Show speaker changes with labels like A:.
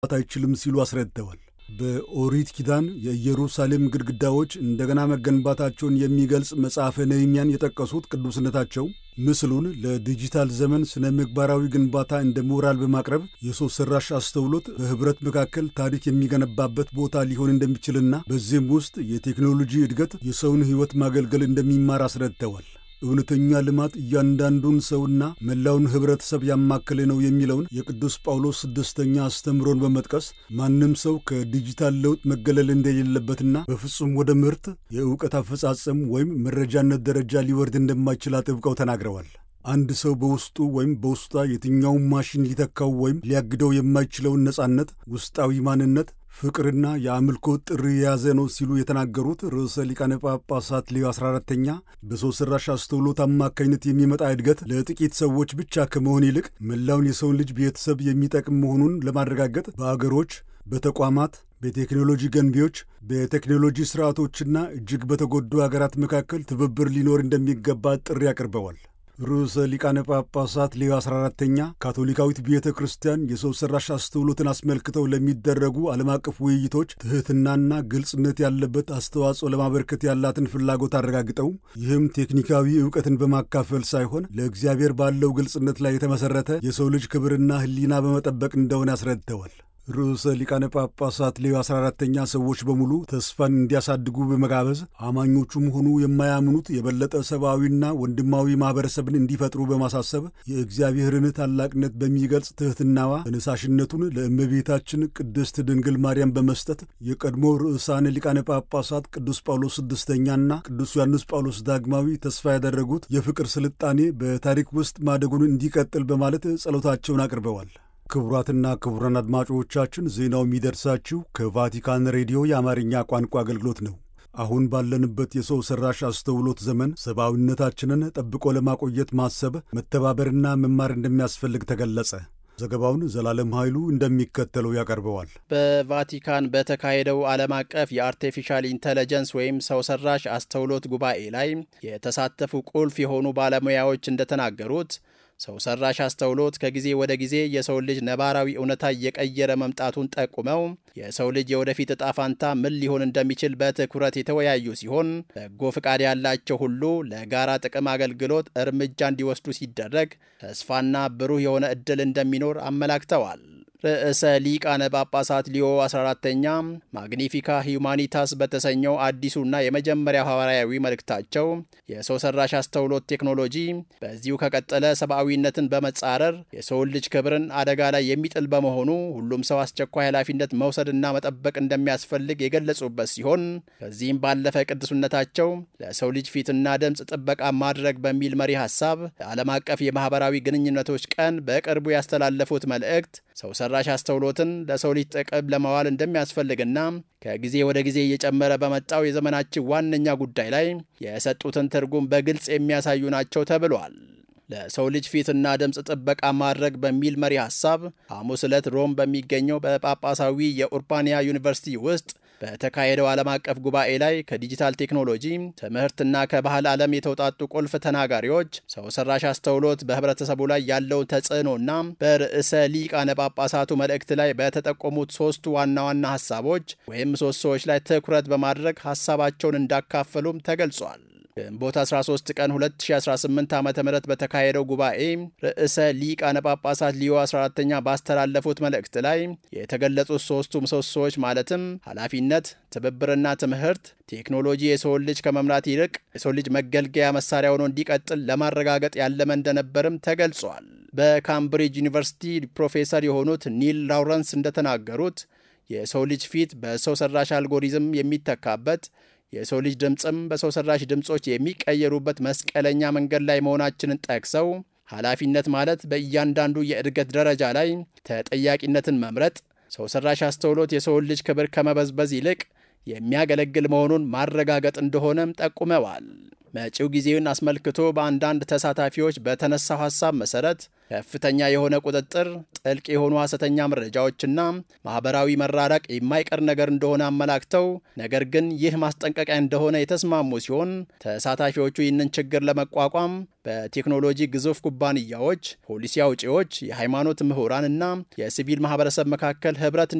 A: አይችልም ሲሉ አስረድተዋል። በኦሪት ኪዳን የኢየሩሳሌም ግድግዳዎች እንደገና መገንባታቸውን የሚገልጽ መጽሐፈ ነህምያን የጠቀሱት ቅዱስነታቸው ምስሉን ለዲጂታል ዘመን ስነ ምግባራዊ ግንባታ እንደ ሞራል በማቅረብ የሰው ሰራሽ አስተውሎት በህብረት መካከል ታሪክ የሚገነባበት ቦታ ሊሆን እንደሚችልና በዚህም ውስጥ የቴክኖሎጂ እድገት የሰውን ሕይወት ማገልገል እንደሚማር አስረድተዋል። እውነተኛ ልማት እያንዳንዱን ሰውና መላውን ህብረተሰብ ያማከለ ነው የሚለውን የቅዱስ ጳውሎስ ስድስተኛ አስተምሮን በመጥቀስ ማንም ሰው ከዲጂታል ለውጥ መገለል እንደሌለበትና በፍጹም ወደ ምርት የእውቀት አፈጻጸም ወይም መረጃነት ደረጃ ሊወርድ እንደማይችል አጥብቀው ተናግረዋል። አንድ ሰው በውስጡ ወይም በውስጧ የትኛውን ማሽን ሊተካው ወይም ሊያግደው የማይችለውን ነጻነት፣ ውስጣዊ ማንነት፣ ፍቅርና የአምልኮ ጥሪ የያዘ ነው ሲሉ የተናገሩት ርዕሰ ሊቃነ ጳጳሳት ሌዮ 14ኛ በሰው ሰራሽ አስተውሎት አማካኝነት የሚመጣ እድገት ለጥቂት ሰዎች ብቻ ከመሆን ይልቅ መላውን የሰውን ልጅ ቤተሰብ የሚጠቅም መሆኑን ለማረጋገጥ በአገሮች፣ በተቋማት፣ በቴክኖሎጂ ገንቢዎች፣ በቴክኖሎጂ ስርዓቶችና እጅግ በተጎዱ አገራት መካከል ትብብር ሊኖር እንደሚገባ ጥሪ አቅርበዋል። ርዕሰ ሊቃነ ጳጳሳት ሌዮ 14ኛ ካቶሊካዊት ቤተ ክርስቲያን የሰው ሰራሽ አስተውሎትን አስመልክተው ለሚደረጉ ዓለም አቀፍ ውይይቶች ትሕትናና ግልጽነት ያለበት አስተዋጽኦ ለማበርከት ያላትን ፍላጎት አረጋግጠው ይህም ቴክኒካዊ ዕውቀትን በማካፈል ሳይሆን ለእግዚአብሔር ባለው ግልጽነት ላይ የተመሠረተ የሰው ልጅ ክብርና ሕሊና በመጠበቅ እንደሆነ አስረድተዋል። ርዕሰ ሊቃነ ጳጳሳት ሌዮ 14ኛ ሰዎች በሙሉ ተስፋን እንዲያሳድጉ በመጋበዝ አማኞቹም ሆኑ የማያምኑት የበለጠ ሰብአዊና ወንድማዊ ማኅበረሰብን እንዲፈጥሩ በማሳሰብ የእግዚአብሔርን ታላቅነት በሚገልጽ ትሕትናዋ ተነሳሽነቱን ለእመቤታችን ቅድስት ድንግል ማርያም በመስጠት የቀድሞ ርዕሳነ ሊቃነ ጳጳሳት ቅዱስ ጳውሎስ ስድስተኛና ቅዱስ ዮሐንስ ጳውሎስ ዳግማዊ ተስፋ ያደረጉት የፍቅር ስልጣኔ በታሪክ ውስጥ ማደጉን እንዲቀጥል በማለት ጸሎታቸውን አቅርበዋል። ክቡራትና ክቡራን አድማጮቻችን ዜናው የሚደርሳችሁ ከቫቲካን ሬዲዮ የአማርኛ ቋንቋ አገልግሎት ነው። አሁን ባለንበት የሰው ሰራሽ አስተውሎት ዘመን ሰብአዊነታችንን ጠብቆ ለማቆየት ማሰብ፣ መተባበርና መማር እንደሚያስፈልግ ተገለጸ። ዘገባውን ዘላለም ኃይሉ እንደሚከተለው ያቀርበዋል።
B: በቫቲካን በተካሄደው ዓለም አቀፍ የአርቲፊሻል ኢንተለጀንስ ወይም ሰው ሰራሽ አስተውሎት ጉባኤ ላይ የተሳተፉ ቁልፍ የሆኑ ባለሙያዎች እንደተናገሩት ሰው ሰራሽ አስተውሎት ከጊዜ ወደ ጊዜ የሰው ልጅ ነባራዊ እውነታ እየቀየረ መምጣቱን ጠቁመው የሰው ልጅ የወደፊት ዕጣ ፋንታ ምን ሊሆን እንደሚችል በትኩረት የተወያዩ ሲሆን በጎ ፍቃድ ያላቸው ሁሉ ለጋራ ጥቅም አገልግሎት እርምጃ እንዲወስዱ ሲደረግ ተስፋና ብሩህ የሆነ ዕድል እንደሚኖር አመላክተዋል። ርዕሰ ሊቃነ ጳጳሳት ሊዮ 14ኛ ማግኒፊካ ሂዩማኒታስ በተሰኘው አዲሱና የመጀመሪያው ሐዋርያዊ መልእክታቸው የሰው ሰራሽ አስተውሎት ቴክኖሎጂ በዚሁ ከቀጠለ ሰብአዊነትን በመጻረር የሰውን ልጅ ክብርን አደጋ ላይ የሚጥል በመሆኑ ሁሉም ሰው አስቸኳይ ኃላፊነት መውሰድና መጠበቅ እንደሚያስፈልግ የገለጹበት ሲሆን ከዚህም ባለፈ ቅዱስነታቸው ለሰው ልጅ ፊትና ድምፅ ጥበቃ ማድረግ በሚል መሪ ሐሳብ ለዓለም አቀፍ የማኅበራዊ ግንኙነቶች ቀን በቅርቡ ያስተላለፉት መልእክት ሰው ሰራሽ አስተውሎትን ለሰው ልጅ ጥቅም ለማዋል እንደሚያስፈልግና ከጊዜ ወደ ጊዜ እየጨመረ በመጣው የዘመናችን ዋነኛ ጉዳይ ላይ የሰጡትን ትርጉም በግልጽ የሚያሳዩ ናቸው ተብሏል። ለሰው ልጅ ፊትና ድምፅ ጥበቃ ማድረግ በሚል መሪ ሐሳብ ሐሙስ ዕለት ሮም በሚገኘው በጳጳሳዊ የኡርባንያ ዩኒቨርሲቲ ውስጥ በተካሄደው ዓለም አቀፍ ጉባኤ ላይ ከዲጂታል ቴክኖሎጂ ትምህርትና ከባህል ዓለም የተውጣጡ ቁልፍ ተናጋሪዎች ሰው ሰራሽ አስተውሎት በህብረተሰቡ ላይ ያለውን ተጽዕኖና በርዕሰ ሊቃነ ጳጳሳቱ መልእክት ላይ በተጠቆሙት ሶስቱ ዋና ዋና ሐሳቦች ወይም ምሰሶዎች ላይ ትኩረት በማድረግ ሐሳባቸውን እንዳካፈሉም ተገልጿል። ግንቦት 13 ቀን 2018 ዓ.ም በተካሄደው ጉባኤ ርዕሰ ሊቃነ ጳጳሳት ሊዮ 14ኛ ባስተላለፉት መልእክት ላይ የተገለጹት ሶስቱ ምሰሶዎች ማለትም ኃላፊነት፣ ትብብርና ትምህርት ቴክኖሎጂ የሰውን ልጅ ከመምራት ይልቅ የሰው ልጅ መገልገያ መሳሪያ ሆኖ እንዲቀጥል ለማረጋገጥ ያለመ እንደነበርም ተገልጿል። በካምብሪጅ ዩኒቨርሲቲ ፕሮፌሰር የሆኑት ኒል ላውረንስ እንደተናገሩት የሰው ልጅ ፊት በሰው ሰራሽ አልጎሪዝም የሚተካበት የሰው ልጅ ድምጽም በሰው ሰራሽ ድምጾች የሚቀየሩበት መስቀለኛ መንገድ ላይ መሆናችንን ጠቅሰው ኃላፊነት ማለት በእያንዳንዱ የእድገት ደረጃ ላይ ተጠያቂነትን መምረጥ፣ ሰው ሰራሽ አስተውሎት የሰውን ልጅ ክብር ከመበዝበዝ ይልቅ የሚያገለግል መሆኑን ማረጋገጥ እንደሆነም ጠቁመዋል። መጪው ጊዜውን አስመልክቶ በአንዳንድ ተሳታፊዎች በተነሳው ሐሳብ መሰረት ከፍተኛ የሆነ ቁጥጥር፣ ጥልቅ የሆኑ ሐሰተኛ መረጃዎችና ማህበራዊ መራራቅ የማይቀር ነገር እንደሆነ አመላክተው ነገር ግን ይህ ማስጠንቀቂያ እንደሆነ የተስማሙ ሲሆን ተሳታፊዎቹ ይህንን ችግር ለመቋቋም በቴክኖሎጂ ግዙፍ ኩባንያዎች፣ ፖሊሲ አውጪዎች፣ የሃይማኖት ምሁራን እና የሲቪል ማህበረሰብ መካከል ህብረት